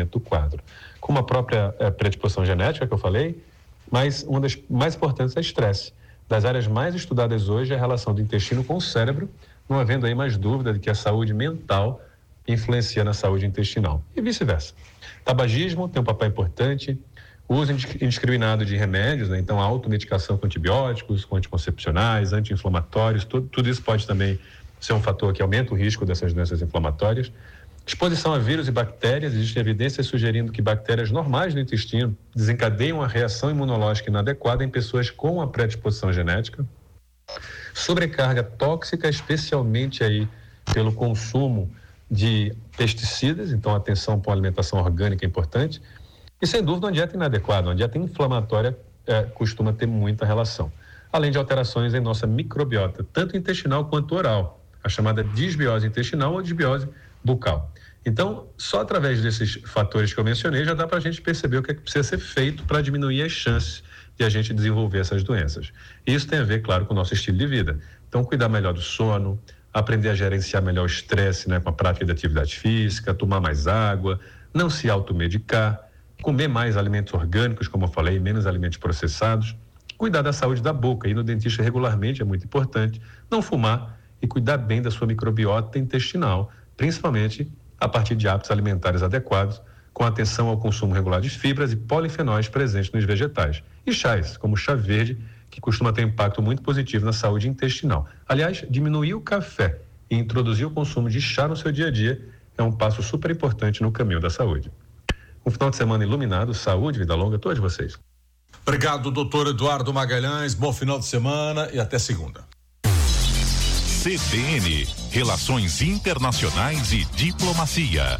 desenvolvimento do quadro. Como a própria predisposição genética que eu falei, mas uma das mais importantes é estresse. Das áreas mais estudadas hoje é a relação do intestino com o cérebro, não havendo aí mais dúvida de que a saúde mental influencia na saúde intestinal e vice-versa. Tabagismo tem um papel importante, o uso indiscriminado de remédios, né? Então a automedicação com antibióticos, com anticoncepcionais, anti-inflamatórios, tudo isso pode também ser um fator que aumenta o risco dessas doenças inflamatórias. Exposição a vírus e bactérias, existem evidências sugerindo que bactérias normais no intestino desencadeiam a reação imunológica inadequada em pessoas com a predisposição genética. Sobrecarga tóxica, especialmente aí pelo consumo de pesticidas, então atenção para uma alimentação orgânica é importante. E sem dúvida uma dieta inadequada, uma dieta inflamatória costuma ter muita relação. Além de alterações em nossa microbiota, tanto intestinal quanto oral, a chamada disbiose intestinal ou disbiose bucal. Então, só através desses fatores que eu mencionei já dá para a gente perceber o que é que precisa ser feito para diminuir as chances de a gente desenvolver essas doenças. Isso tem a ver, claro, com o nosso estilo de vida. Então, cuidar melhor do sono, aprender a gerenciar melhor o estresse, né, com a prática de atividade física, tomar mais água, não se automedicar, comer mais alimentos orgânicos, como eu falei, menos alimentos processados, cuidar da saúde da boca, ir no dentista regularmente é muito importante, não fumar e cuidar bem da sua microbiota intestinal, principalmente a partir de hábitos alimentares adequados, com atenção ao consumo regular de fibras e polifenóis presentes nos vegetais. E chás, como o chá verde, que costuma ter um impacto muito positivo na saúde intestinal. Aliás, diminuir o café e introduzir o consumo de chá no seu dia a dia é um passo super importante no caminho da saúde. Um final de semana iluminado, saúde, vida longa a todos vocês. Obrigado, doutor Eduardo Magalhães, bom final de semana e até segunda. CBN, Relações Internacionais e Diplomacia.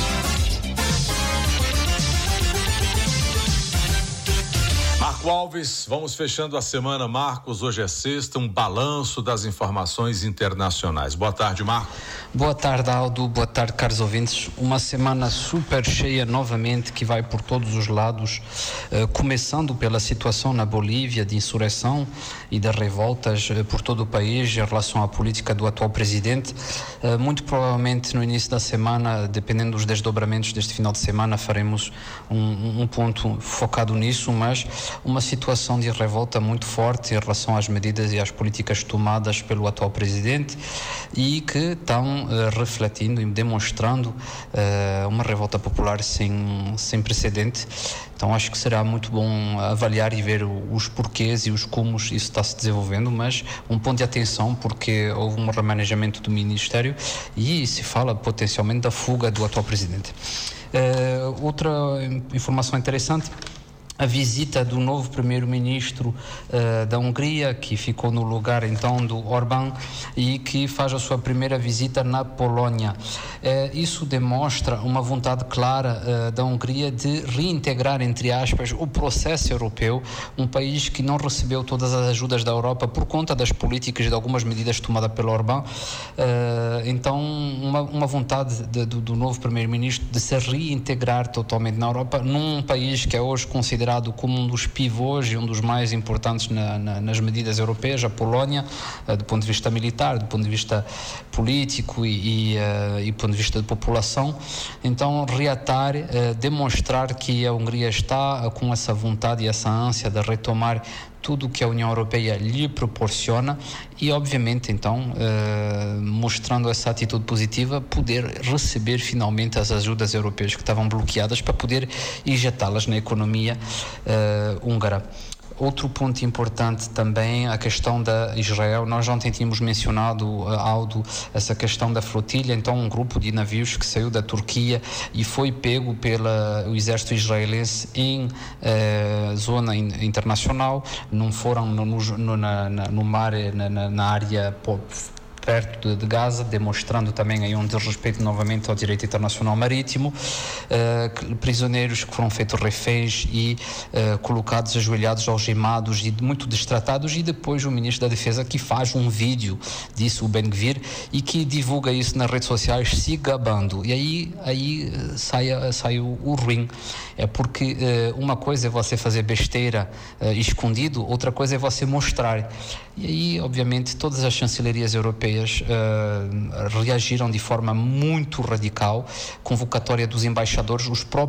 Marco Alves, vamos fechando a semana, Marcos. Hoje é sexta, um balanço das informações internacionais. Boa tarde, Marco. Boa tarde, Aldo. Boa tarde, caros ouvintes. Uma semana super cheia novamente, que vai por todos os lados, começando pela situação na Bolívia de insurreição e de revoltas por todo o país em relação à política do atual presidente. Muito provavelmente no início da semana, dependendo dos desdobramentos deste final de semana, faremos um ponto focado nisso, mas uma situação de revolta muito forte em relação às medidas e às políticas tomadas pelo atual presidente e que estão refletindo e demonstrando uma revolta popular sem precedente. Então acho que será muito bom avaliar e ver os porquês e os como isso está se desenvolvendo, mas um ponto de atenção porque houve um remanejamento do Ministério e se fala potencialmente da fuga do atual presidente. Outra informação interessante: a visita do novo primeiro-ministro da Hungria, que ficou no lugar então do Orbán e que faz a sua primeira visita na Polónia. Isso demonstra uma vontade clara da Hungria de reintegrar, entre aspas, o processo europeu, um país que não recebeu todas as ajudas da Europa por conta das políticas e de algumas medidas tomadas pelo Orbán. Então, uma vontade do novo primeiro-ministro de se reintegrar totalmente na Europa, num país que é hoje considerado como um dos pivôs e um dos mais importantes nas medidas europeias, a Polónia, do ponto de vista militar, do ponto de vista político e do ponto de vista de população. Então, reatar, demonstrar que a Hungria está com essa vontade e essa ânsia de retomar tudo o que a União Europeia lhe proporciona e, obviamente, então, mostrando essa atitude positiva, poder receber finalmente as ajudas europeias que estavam bloqueadas para poder injetá-las na economia húngara. Outro ponto importante também, a questão da Israel. Nós ontem tínhamos mencionado, Aldo, essa questão da flotilha, então um grupo de navios que saiu da Turquia e foi pego pelo exército israelense em zona internacional, não foram no mar, na área perto de Gaza, demonstrando também aí um desrespeito novamente ao direito internacional marítimo, prisioneiros que foram feitos reféns e colocados ajoelhados, algemados e muito destratados, e depois o ministro da Defesa que faz um vídeo disso, o Ben-Gvir, e que divulga isso nas redes sociais se gabando, e aí sai o ruim. É porque uma coisa é você fazer besteira escondido, outra coisa é você mostrar. E aí, obviamente, todas as chancelarias europeias reagiram de forma muito radical, convocatória dos embaixadores, os próprios